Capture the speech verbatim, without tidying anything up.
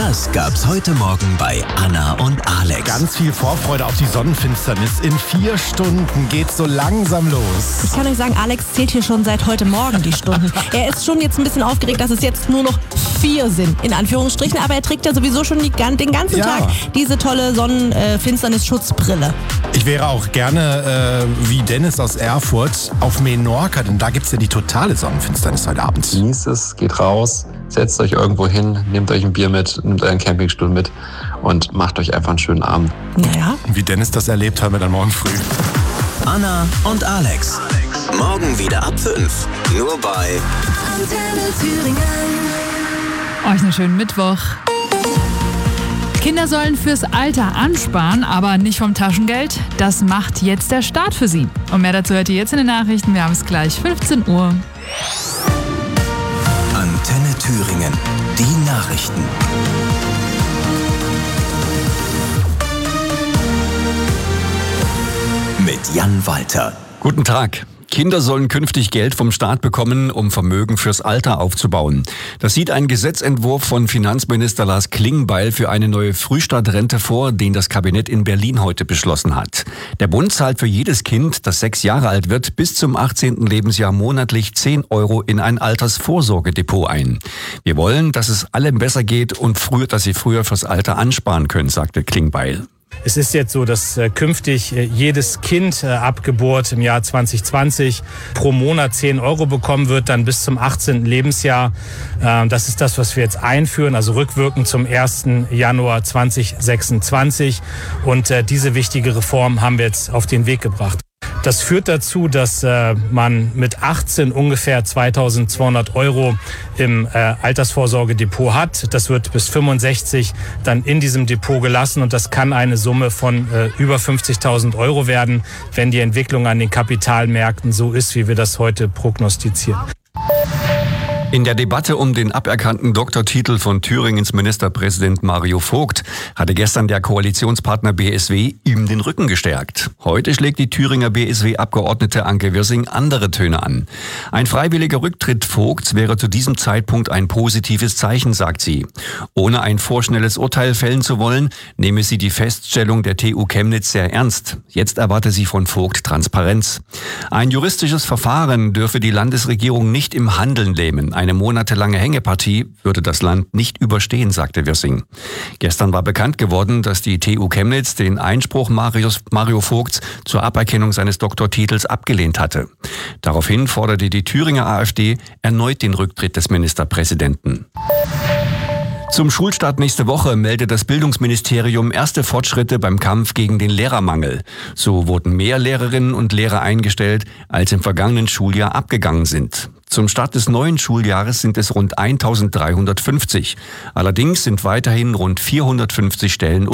Das gab's heute Morgen bei Anna und Alex. Ganz viel Vorfreude auf die Sonnenfinsternis. In vier Stunden geht's so langsam los. Ich kann euch sagen, Alex zählt hier schon seit heute Morgen die Stunden. Er ist schon jetzt ein bisschen aufgeregt, dass es jetzt nur noch vier sind, in Anführungsstrichen. Aber er trägt ja sowieso schon die, den ganzen Ja. Tag diese tolle Sonnenfinsternis-Schutzbrille. Ich wäre auch gerne, äh, wie Dennis aus Erfurt, auf Menorca, denn da gibt's ja die totale Sonnenfinsternis heute Abend. Genießt es, geht raus, setzt euch irgendwo hin, nehmt euch ein Bier mit, nehmt euren Campingstuhl mit und macht euch einfach einen schönen Abend. Naja. Wie Dennis das erlebt, hören wir dann morgen früh. Anna und Alex. Morgen wieder ab fünf. Nur bei Antenne Thüringen. Euch einen schönen Mittwoch. Kinder sollen fürs Alter ansparen, aber nicht vom Taschengeld. Das macht jetzt der Staat für sie. Und mehr dazu hört ihr jetzt in den Nachrichten. Wir haben es gleich fünfzehn Uhr. Antenne Thüringen. Die Nachrichten. Mit Jan Walter. Guten Tag. Kinder sollen künftig Geld vom Staat bekommen, um Vermögen fürs Alter aufzubauen. Das sieht ein Gesetzentwurf von Finanzminister Lars Klingbeil für eine neue Frühstart-Rente vor, den das Kabinett in Berlin heute beschlossen hat. Der Bund zahlt für jedes Kind, das sechs Jahre alt wird, bis zum achtzehnten Lebensjahr monatlich zehn Euro in ein Altersvorsorgedepot ein. Wir wollen, dass es allen besser geht und früher, dass sie früher fürs Alter ansparen können, sagte Klingbeil. Es ist jetzt so, dass äh, künftig äh, jedes Kind äh, ab Geburt im Jahr zwanzig zwanzig pro Monat zehn Euro bekommen wird, dann bis zum achtzehnten Lebensjahr. Äh, das ist das, was wir jetzt einführen, also rückwirkend zum ersten Januar zweitausendsechsundzwanzig. Und äh, diese wichtige Reform haben wir jetzt auf den Weg gebracht. Das führt dazu, dass äh, man mit achtzehn ungefähr zweitausendzweihundert Euro im äh, Altersvorsorgedepot hat. Das wird bis fünfundsechzig dann in diesem Depot gelassen und das kann eine Summe von äh, über fünfzigtausend Euro werden, wenn die Entwicklung an den Kapitalmärkten so ist, wie wir das heute prognostizieren. In der Debatte um den aberkannten Doktortitel von Thüringens Ministerpräsident Mario Vogt hatte gestern der Koalitionspartner B S W ihm den Rücken gestärkt. Heute schlägt die Thüringer B S W-Abgeordnete Anke Wirsing andere Töne an. Ein freiwilliger Rücktritt Vogts wäre zu diesem Zeitpunkt ein positives Zeichen, sagt sie. Ohne ein vorschnelles Urteil fällen zu wollen, nehme sie die Feststellung der T U Chemnitz sehr ernst. Jetzt erwarte sie von Vogt Transparenz. Ein juristisches Verfahren dürfe die Landesregierung nicht im Handeln lähmen. Eine monatelange Hängepartie würde das Land nicht überstehen, sagte Wirsing. Gestern war bekannt geworden, dass die T U Chemnitz den Einspruch Marius, Mario Vogts zur Aberkennung seines Doktortitels abgelehnt hatte. Daraufhin forderte die Thüringer AfD erneut den Rücktritt des Ministerpräsidenten. Zum Schulstart nächste Woche meldet das Bildungsministerium erste Fortschritte beim Kampf gegen den Lehrermangel. So wurden mehr Lehrerinnen und Lehrer eingestellt, als im vergangenen Schuljahr abgegangen sind. Zum Start des neuen Schuljahres sind es rund eintausenddreihundertfünfzig. Allerdings sind weiterhin rund vierhundertfünfzig Stellen